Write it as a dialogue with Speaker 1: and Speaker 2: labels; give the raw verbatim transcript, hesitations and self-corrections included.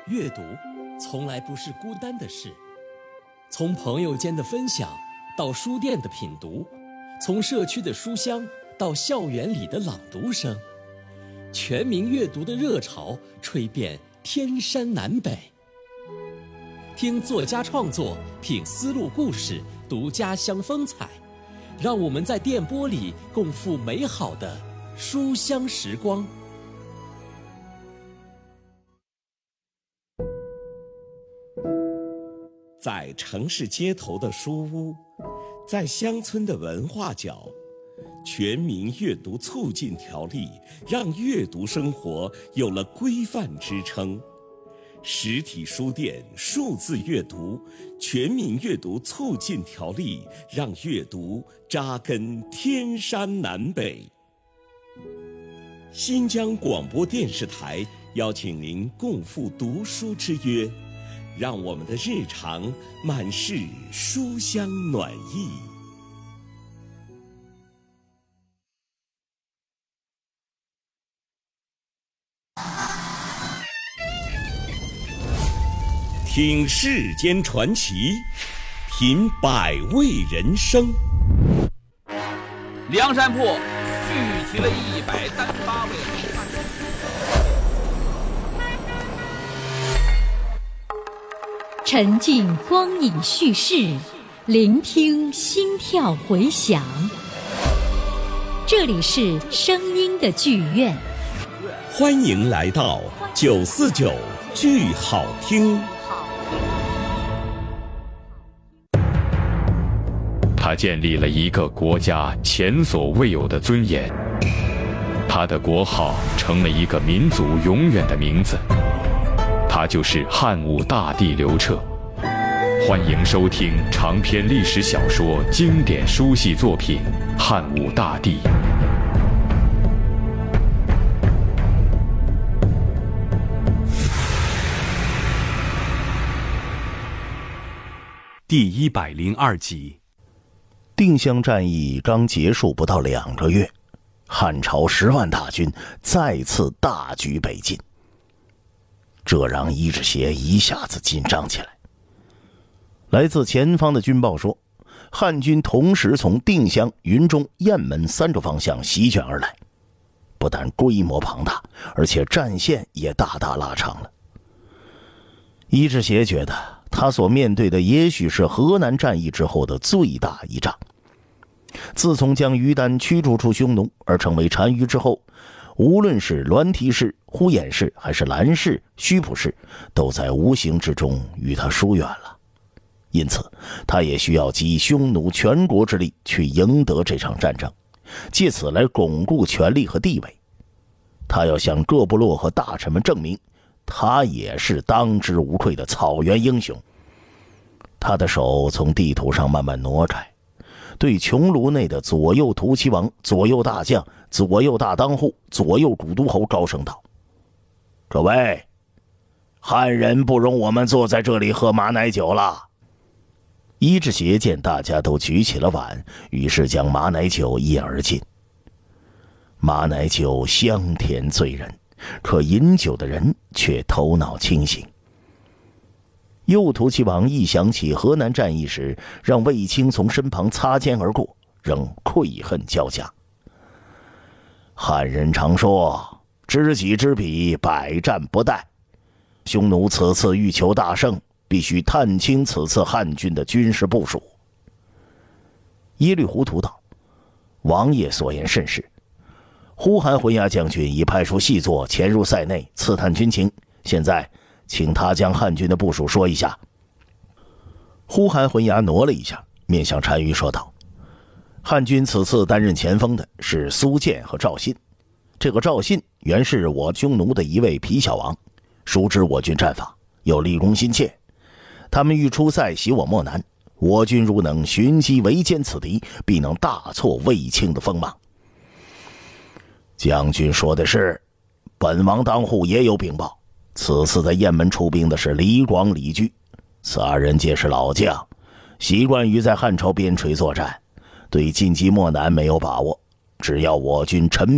Speaker 1: 阅读从来不是孤单的事，从朋友间的分享到书店的品读，从社区的书香到校园里的朗读声，全民阅读的热潮吹遍天山南北。听作家创作，品丝路故事，读家乡风采，让我们在电波里共赴美好的书香时光。
Speaker 2: 在城市街头的书屋，在乡村的文化角，全民阅读促进条例让阅读生活有了规范支撑。实体书店数字阅读，全民阅读促进条例让阅读扎根天山南北。新疆广播电视台邀请您共赴读书之约，让我们的日常满是书香暖意。听世间传奇，品百味人生。
Speaker 3: 梁山泊聚集了一百三十八位好汉。
Speaker 4: 沉浸光影叙事，聆听心跳回响。这里是声音的剧院，
Speaker 2: 欢迎来到九四九剧好听。
Speaker 5: 他建立了一个国家前所未有的尊严，他的国号成了一个民族永远的名字，他就是汉武大帝刘彻。欢迎收听长篇历史小说经典书系作品《汉武大帝》。
Speaker 6: 第一百零二集。
Speaker 7: 定襄战役刚结束不到两个月，汉朝十万大军再次大举北进，这让伊稚协一下子紧张起来。来自前方的军报说，汉军同时从定襄、云中、雁门三个方向席卷而来，不但规模庞大，而且战线也大大拉长了。伊稚协觉得他所面对的也许是河南战役之后的最大一仗。自从将于丹驱逐出匈奴而成为单于之后，无论是栾提氏、呼延氏还是兰氏、须蒲氏，都在无形之中与他疏远了。因此他也需要集匈奴全国之力去赢得这场战争，借此来巩固权力和地位。他要向各部落和大臣们证明，他也是当之无愧的草原英雄。他的手从地图上慢慢挪开，对穹庐内的左右突骑王、左右大将、左右大当户、左右古都侯高声道：各位，汉人不容我们坐在这里喝马奶酒了。伊稚协见大家都举起了碗，于是将马奶酒一饮而尽。马奶酒香甜醉人，可饮酒的人却头脑清醒。右突骑王一想起河南战役时让卫青从身旁擦肩而过，仍愧恨交加。汉人常说知己知彼，百战不殆。匈奴此次欲求大胜，必须探清此次汉军的军事部署。耶律胡图道：王爷所言甚是，呼韩浑牙将军已派出细作潜入塞内刺探军情，现在请他将汉军的部署说一下。呼韩浑牙挪了一下，面向单于说道：汉军此次担任前锋的是苏建和赵信，这个赵信原是我匈奴的一位皮小王，熟知我军战法，又立功心切。他们欲出塞袭我漠南，我军如能寻机围歼此敌，必能大挫卫青的锋芒。将军说的是，本王当户也有禀报，此次在雁门出兵的是李广、李据，此二人皆是老将，习惯于在汉朝边陲作战，对进击漠南没有把握，只要我军陈